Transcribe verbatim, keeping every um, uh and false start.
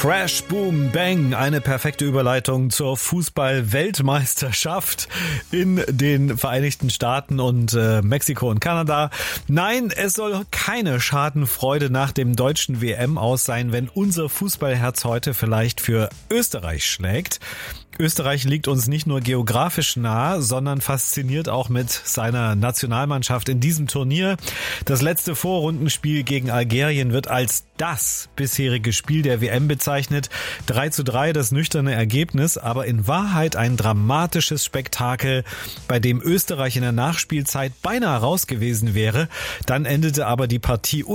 Crash, Boom, Bang, eine perfekte Überleitung zur Fußball-Weltmeisterschaft in den Vereinigten Staaten und äh, Mexiko und Kanada. Nein, es soll keine Schadenfreude nach dem deutschen W M-Aus sein, wenn unser Fußballherz heute vielleicht für Österreich schlägt. Österreich liegt uns nicht nur geografisch nah, sondern fasziniert auch mit seiner Nationalmannschaft in diesem Turnier. Das letzte Vorrundenspiel gegen Algerien wird als das bisherige Spiel der W M bezeichnet. drei zu drei das nüchterne Ergebnis, aber in Wahrheit ein dramatisches Spektakel, bei dem Österreich in der Nachspielzeit beinahe raus gewesen wäre. Dann endete aber die Partie